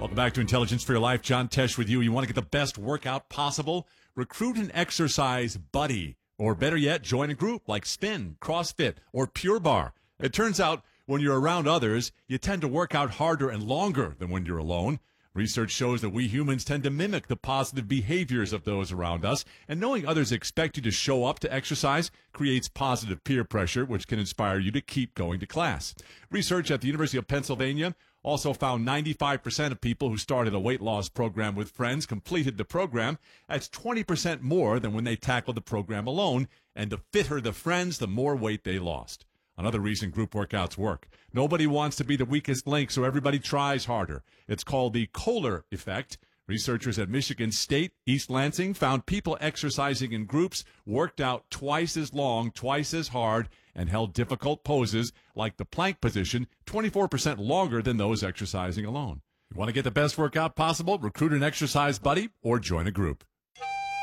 Welcome back to Intelligence for Your Life. John Tesh with you. You want to get the best workout possible? Recruit an exercise buddy. Or better yet, join a group like Spin, CrossFit, or Pure Barre. It turns out when you're around others, you tend to work out harder and longer than when you're alone. Research shows that we humans tend to mimic the positive behaviors of those around us, and knowing others expect you to show up to exercise creates positive peer pressure, which can inspire you to keep going to class. Research at the University of Pennsylvania also found 95% of people who started a weight loss program with friends completed the program. That's 20% more than when they tackled the program alone, and the fitter the friends, the more weight they lost. Another reason group workouts work. Nobody wants to be the weakest link, so everybody tries harder. It's called the Kohler effect. Researchers at Michigan State, East Lansing, found people exercising in groups worked out twice as long, twice as hard, and held difficult poses like the plank position 24% longer than those exercising alone. You want to get the best workout possible? Recruit an exercise buddy or join a group.